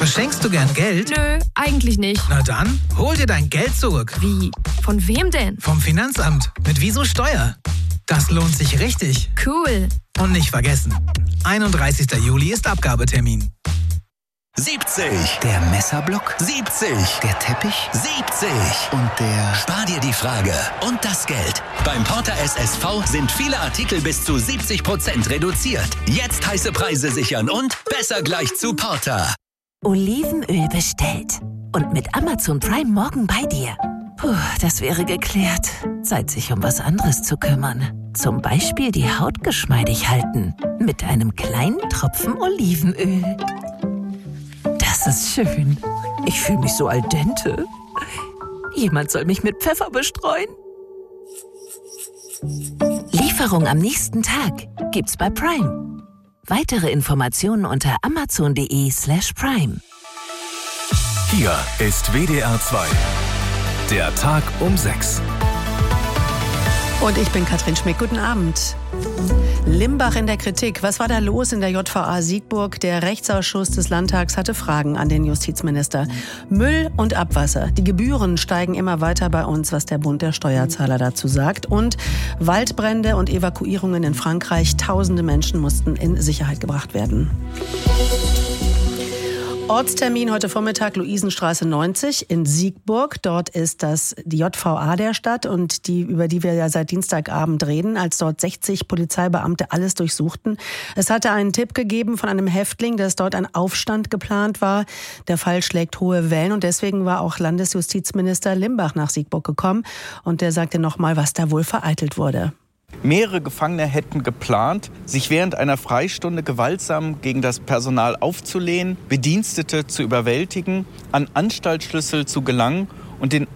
Verschenkst du gern Geld? Nö, eigentlich nicht. Na dann, hol dir dein Geld zurück. Wie? Von wem denn? Vom Finanzamt. Mit Wieso Steuer. Das lohnt sich richtig. Cool. Und nicht vergessen, 31. Juli ist Abgabetermin. 70. Der Messerblock. 70. Der Teppich. 70. Und der... Spar dir die Frage und das Geld. Beim Porter SSV sind viele Artikel bis zu 70% reduziert. Jetzt heiße Preise sichern und besser gleich zu Porter. Olivenöl bestellt. Und mit Amazon Prime morgen bei dir. Puh, das wäre geklärt. Zeit, sich um was anderes zu kümmern. Zum Beispiel die Haut geschmeidig halten. Mit einem kleinen Tropfen Olivenöl. Das ist schön. Ich fühle mich so al dente. Jemand soll mich mit Pfeffer bestreuen. Lieferung am nächsten Tag gibt's bei Prime. Weitere Informationen unter amazon.de/prime. Hier ist WDR 2. Der Tag um 6. Und ich bin Katrin Schmick. Guten Abend. Limbach in der Kritik. Was war da los in der JVA Siegburg? Der Rechtsausschuss des Landtags hatte Fragen an den Justizminister. Müll und Abwasser. Die Gebühren steigen immer weiter bei uns, was der Bund der Steuerzahler dazu sagt. Und Waldbrände und Evakuierungen in Frankreich. Tausende Menschen mussten in Sicherheit gebracht werden. Ortstermin heute Vormittag, Luisenstraße 90 in Siegburg. Dort ist das die JVA der Stadt und über die wir ja seit Dienstagabend reden, als dort 60 Polizeibeamte alles durchsuchten. Es hatte einen Tipp gegeben von einem Häftling, dass dort ein Aufstand geplant war. Der Fall schlägt hohe Wellen und deswegen war auch Landesjustizminister Limbach nach Siegburg gekommen und der sagte nochmal, was da wohl vereitelt wurde. Mehrere Gefangene hätten geplant, sich während einer Freistunde gewaltsam gegen das Personal aufzulehnen, Bedienstete zu überwältigen, an Anstaltsschlüssel zu gelangen und den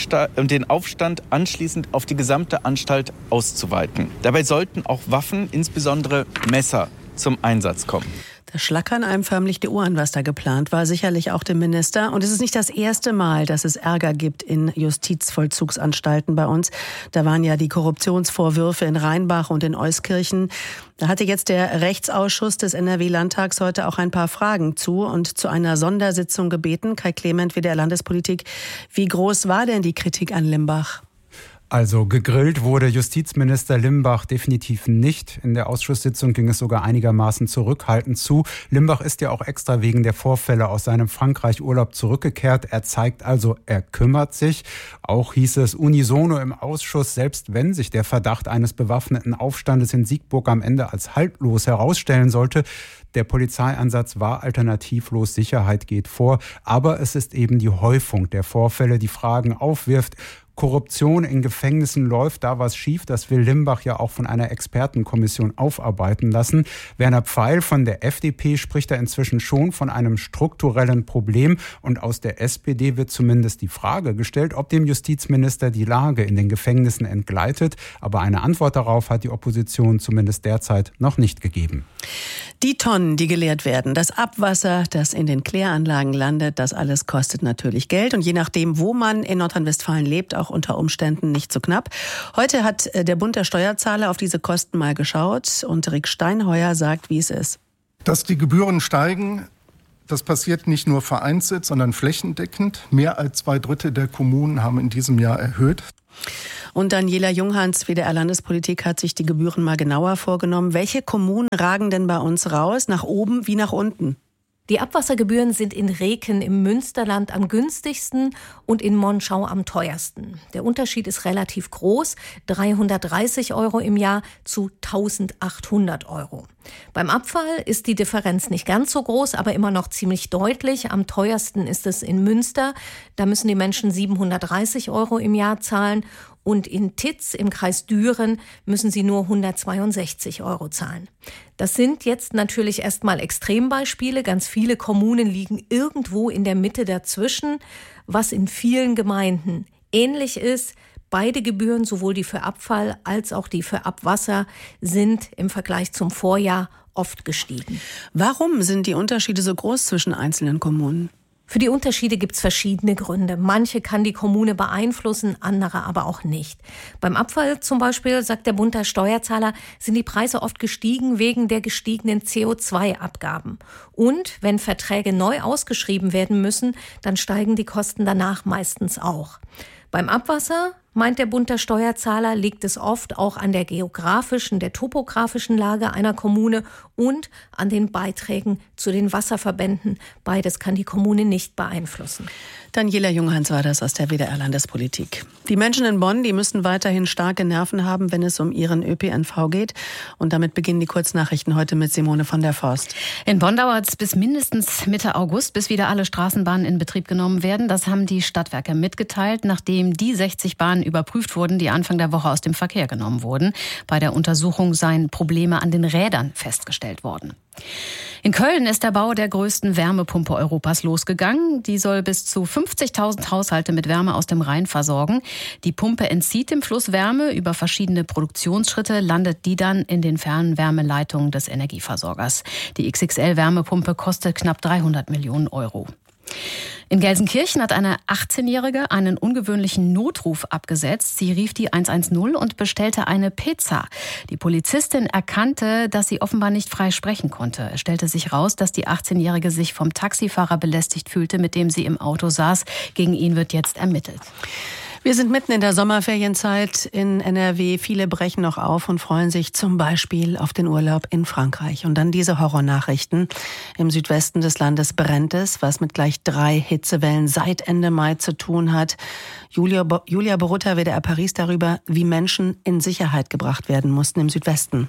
Aufstand anschließend auf die gesamte Anstalt auszuweiten. Dabei sollten auch Waffen, insbesondere Messer, zum Einsatz kommen. Da schlackern einem förmlich die Ohren, was da geplant war, sicherlich auch dem Minister. Und es ist nicht das erste Mal, dass es Ärger gibt in Justizvollzugsanstalten bei uns. Da waren ja die Korruptionsvorwürfe in Rheinbach und in Euskirchen. Da hatte jetzt der Rechtsausschuss des NRW-Landtags heute auch ein paar Fragen zu und zu einer Sondersitzung gebeten. Kai Clement, WDR Landespolitik. Wie groß war denn die Kritik an Limbach? Also gegrillt wurde Justizminister Limbach definitiv nicht. In der Ausschusssitzung ging es sogar einigermaßen zurückhaltend zu. Limbach ist ja auch extra wegen der Vorfälle aus seinem Frankreich-Urlaub zurückgekehrt. Er zeigt also, er kümmert sich. Auch hieß es unisono im Ausschuss, selbst wenn sich der Verdacht eines bewaffneten Aufstandes in Siegburg am Ende als haltlos herausstellen sollte, der Polizeieinsatz war alternativlos, Sicherheit geht vor. Aber es ist eben die Häufung der Vorfälle, die Fragen aufwirft. Korruption in Gefängnissen läuft da was schief. Das will Limbach ja auch von einer Expertenkommission aufarbeiten lassen. Werner Pfeil von der FDP spricht da inzwischen schon von einem strukturellen Problem. Und aus der SPD wird zumindest die Frage gestellt, ob dem Justizminister die Lage in den Gefängnissen entgleitet. Aber eine Antwort darauf hat die Opposition zumindest derzeit noch nicht gegeben. Die Tonnen, die geleert werden, das Abwasser, das in den Kläranlagen landet, das alles kostet natürlich Geld. Und je nachdem, wo man in Nordrhein-Westfalen lebt, auch unter Umständen nicht so knapp. Heute hat der Bund der Steuerzahler auf diese Kosten mal geschaut und Rick Steinheuer sagt, wie es ist. Dass die Gebühren steigen, das passiert nicht nur vereinzelt, sondern flächendeckend. Mehr als 2/3 der Kommunen haben in diesem Jahr erhöht. Und Daniela Junghans, WDR Landespolitik, hat sich die Gebühren mal genauer vorgenommen. Welche Kommunen ragen denn bei uns raus, nach oben wie nach unten? Die Abwassergebühren sind in Reken im Münsterland am günstigsten und in Monschau am teuersten. Der Unterschied ist relativ groß, 330 € im Jahr zu 1.800 €. Beim Abfall ist die Differenz nicht ganz so groß, aber immer noch ziemlich deutlich. Am teuersten ist es in Münster. Da müssen die Menschen 730 € im Jahr zahlen. Und in Titz im Kreis Düren müssen sie nur 162 € zahlen. Das sind jetzt natürlich erstmal Extrembeispiele. Ganz viele Kommunen liegen irgendwo in der Mitte dazwischen, was in vielen Gemeinden ähnlich ist. Beide Gebühren, sowohl die für Abfall als auch die für Abwasser, sind im Vergleich zum Vorjahr oft gestiegen. Warum sind die Unterschiede so groß zwischen einzelnen Kommunen? Für die Unterschiede gibt es verschiedene Gründe. Manche kann die Kommune beeinflussen, andere aber auch nicht. Beim Abfall zum Beispiel, sagt der Bund der Steuerzahler, sind die Preise oft gestiegen wegen der gestiegenen CO2-Abgaben. Und wenn Verträge neu ausgeschrieben werden müssen, dann steigen die Kosten danach meistens auch. Beim Abwasser, meint der Bund der Steuerzahler, liegt es oft auch an der geografischen, der topografischen Lage einer Kommune und an den Beiträgen zu den Wasserverbänden. Beides kann die Kommune nicht beeinflussen. Daniela Junghans war das aus der WDR-Landespolitik. Die Menschen in Bonn, die müssen weiterhin starke Nerven haben, wenn es um ihren ÖPNV geht. Und damit beginnen die Kurznachrichten heute mit Simone von der Forst. In Bonn dauert es bis mindestens Mitte August, bis wieder alle Straßenbahnen in Betrieb genommen werden. Das haben die Stadtwerke mitgeteilt, nachdem die 60 Bahnen überprüft wurden, die Anfang der Woche aus dem Verkehr genommen wurden. Bei der Untersuchung seien Probleme an den Rädern festgestellt worden. In Köln ist der Bau der größten Wärmepumpe Europas losgegangen. Die soll bis zu 50.000 Haushalte mit Wärme aus dem Rhein versorgen. Die Pumpe entzieht dem Fluss Wärme. Über verschiedene Produktionsschritte landet die dann in den Fernwärmeleitungen des Energieversorgers. Die XXL-Wärmepumpe kostet knapp 300 Millionen Euro. In Gelsenkirchen hat eine 18-Jährige einen ungewöhnlichen Notruf abgesetzt. Sie rief die 110 und bestellte eine Pizza. Die Polizistin erkannte, dass sie offenbar nicht frei sprechen konnte. Es stellte sich raus, dass die 18-Jährige sich vom Taxifahrer belästigt fühlte, mit dem sie im Auto saß. Gegen ihn wird jetzt ermittelt. Wir sind mitten in der Sommerferienzeit in NRW. Viele brechen noch auf und freuen sich zum Beispiel auf den Urlaub in Frankreich. Und dann diese Horrornachrichten. Im Südwesten des Landes brennt es, was mit gleich 3 Hitzewellen seit Ende Mai zu tun hat. Julia Borutta, WDR Paris, darüber, wie Menschen in Sicherheit gebracht werden mussten im Südwesten.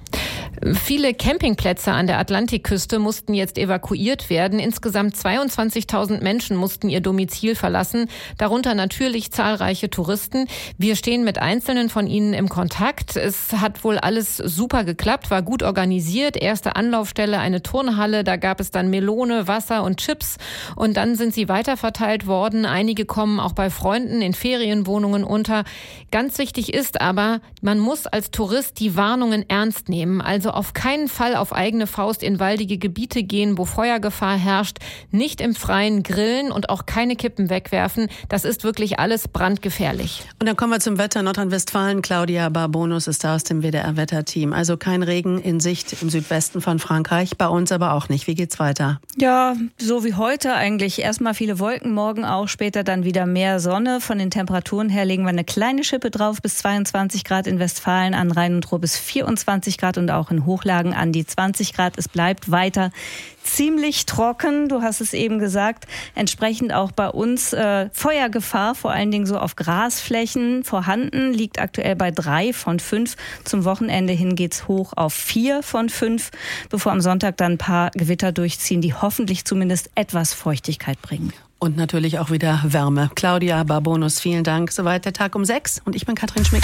Viele Campingplätze an der Atlantikküste mussten jetzt evakuiert werden. Insgesamt 22.000 Menschen mussten ihr Domizil verlassen, darunter natürlich zahlreiche Touristen. Wir stehen mit Einzelnen von ihnen im Kontakt. Es hat wohl alles super geklappt, war gut organisiert. Erste Anlaufstelle, eine Turnhalle, da gab es dann Melone, Wasser und Chips. Und dann sind sie weiterverteilt worden. Einige kommen auch bei Freunden in Ferienwohnungen unter. Ganz wichtig ist aber, man muss als Tourist die Warnungen ernst nehmen. Also auf keinen Fall auf eigene Faust in waldige Gebiete gehen, wo Feuergefahr herrscht, nicht im Freien grillen und auch keine Kippen wegwerfen. Das ist wirklich alles brandgefährlich. Und dann kommen wir zum Wetter. Nordrhein-Westfalen, Claudia Barbonus ist da aus dem WDR-Wetterteam. Also kein Regen in Sicht im Südwesten von Frankreich, bei uns aber auch nicht. Wie geht's weiter? Ja, so wie heute eigentlich. Erstmal viele Wolken, morgen auch, später dann wieder mehr Sonne. Von den Temperaturen her legen wir eine kleine Schippe drauf, bis 22 Grad in Westfalen, an Rhein und Ruhr bis 24 Grad und auch in Hochlagen an die 20 Grad. Es bleibt weiter ziemlich trocken, du hast es eben gesagt. Entsprechend auch bei uns Feuergefahr, vor allen Dingen so auf Grasflächen vorhanden, liegt aktuell bei 3 von 5. Zum Wochenende hin geht's hoch auf 4 von 5, bevor am Sonntag dann ein paar Gewitter durchziehen, die hoffentlich zumindest etwas Feuchtigkeit bringen. Und natürlich auch wieder Wärme. Claudia Barbonus, vielen Dank. Soweit der Tag um 6 und ich bin Katrin Schmick.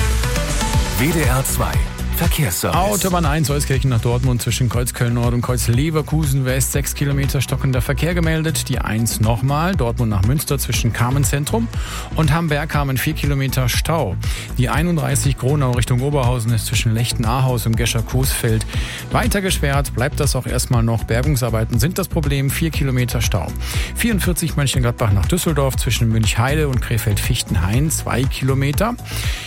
WDR 2 Verkehrsservice. Autobahn 1 Euskirchen nach Dortmund zwischen Kreuzköln Nord und Kreuz Leverkusen West 6 Kilometer stockender Verkehr gemeldet. Die 1 nochmal, Dortmund nach Münster zwischen Carmen-Zentrum und Hamberg-Carmen 4 Kilometer Stau. Die 31 Gronau Richtung Oberhausen ist zwischen Lechten-Ahaus und Gescher-Coesfeld weiter gesperrt. Bleibt das auch erstmal noch. Bergungsarbeiten sind das Problem, 4 Kilometer Stau. 44 Mönchengladbach nach Düsseldorf zwischen Münchheide und Krefeld-Fichtenhain 2 Kilometer.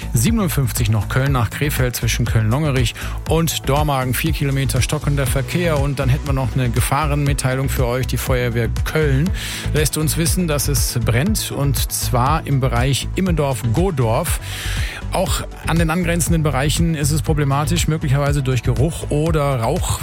57 noch Köln nach Krefeld zwischen Köln-Longerich und Dormagen 4 Kilometer stockender Verkehr. Und dann hätten wir noch eine Gefahrenmitteilung für euch. Die Feuerwehr Köln lässt uns wissen, dass es brennt, und zwar im Bereich Immendorf-Godorf. Auch an den angrenzenden Bereichen ist es problematisch, möglicherweise durch Geruch oder Rauch